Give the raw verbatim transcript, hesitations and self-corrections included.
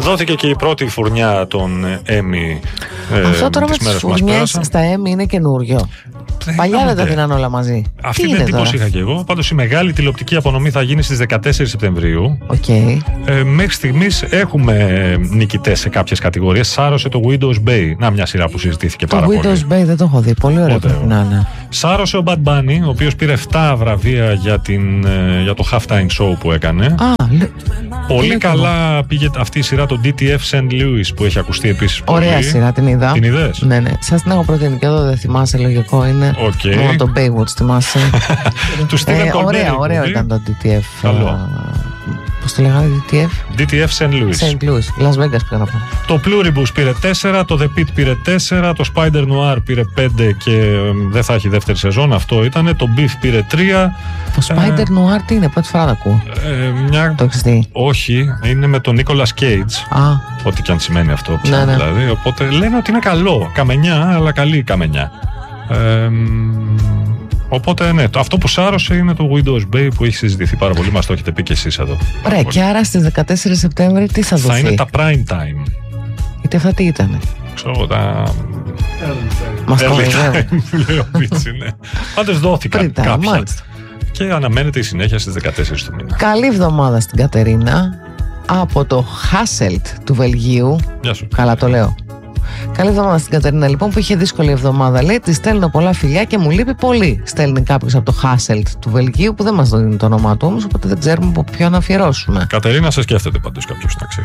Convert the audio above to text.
Δόθηκε και η πρώτη φουρνιά των Emmy. Αυτό τώρα με τις φουρνιές στα Emmy είναι καινούριο. Παλιά δεν τα δίναν όλα μαζί. Αυτή την εντύπωση είχα και εγώ. Πάντως η μεγάλη τηλεοπτική απονομή θα γίνει στις δεκατέσσερις Σεπτεμβρίου. Okay. Ε, μέχρι στιγμής έχουμε νικητές σε κάποιες κατηγορίες. Σάρωσε το Widow's Bay. Να, μια σειρά που συζητήθηκε το πάρα πολύ. Το Widow's Bay δεν το έχω δει. Πολύ ωραίο πρέπει να είναι. Σάρωσε ο Bad Bunny, ο οποίος πήρε επτά βραβεία για, την, για το halftime show που έκανε. Α, λε... Πολύ λε... καλά πήγε αυτή η σειρά, το ντι τι εφ Saint Louis, που έχει ακουστεί επίσης πολύ. Ωραία σειρά, την είδα. Την είδες? Ναι, ναι. Σας την έχω προτείνει και εδώ, δεν θυμάσαι, λογικό είναι. Okay. Μόνο το Baywatch θυμάσαι. Του Steven ε, Colbert. Ωραία, ωραίο ήταν το ντι τι εφ. Καλό. Πώς το λέγανε, ντι τι εφ? ντι τι εφ Saint Louis. Saint Louis, Las Vegas πήγα να πω. Το Pluribus πήρε τέσσερα, το The Pit πήρε τέσσερα, το Spider Noir πήρε πέντε και ε, δεν θα έχει δεύτερη σεζόν, αυτό ήτανε. Το Beef πήρε τρία. Το Spider ε, Noir τι είναι, πρώτη φορά το ακούω. Ε, μια... Το έχεις δει? Όχι, είναι με τον Nicolas Cage. Α. Ό,τι και αν σημαίνει αυτό πια, ναι, ναι. δηλαδή. Οπότε λένε ότι είναι καλό. Καμενιά, αλλά καλή καμενιά. Ε, Οπότε ναι, το, αυτό που σάρωσε είναι το Widow's Bay που έχει συζητηθεί πάρα πολύ. Μας το έχετε πει και εσείς εδώ. Ωραία, και άρα στις δεκατέσσερις Σεπτέμβρη τι θα δοθεί? Θα είναι τα prime time. Γιατί αυτά τι ήτανε? Ξέρω τα... Μας το λέει ο Πίτσι, ναι. Πάντως δόθηκαν κάποια. Μάλιστα. Και αναμένεται η συνέχεια στις δεκατέσσερις του μήνα. Καλή εβδομάδα στην Κατερίνα από το Hasselt του Βελγίου. Γεια σου. Καλά το λέω. Καλή εβδομάδα στην Κατερίνα λοιπόν, που είχε δύσκολη εβδομάδα. Λέει: τη στέλνω πολλά φιλιά και μου λείπει πολύ. Στέλνει κάποιος από το Hasselt του Βελγίου, που δεν μας δίνει το όνομά του όμως, οπότε δεν ξέρουμε από ποιον να αφιερώσουμε. Κατερίνα, σε σκέφτεται πάντως κάποιος, να ξέρει.